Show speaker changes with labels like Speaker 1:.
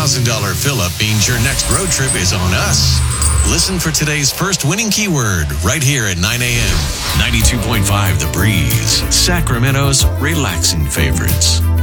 Speaker 1: $1,000 fill-up means your next road trip is on us. Listen for today's first winning keyword right here at 9 a.m. 92.5 The Breeze, Sacramento's relaxing favorites.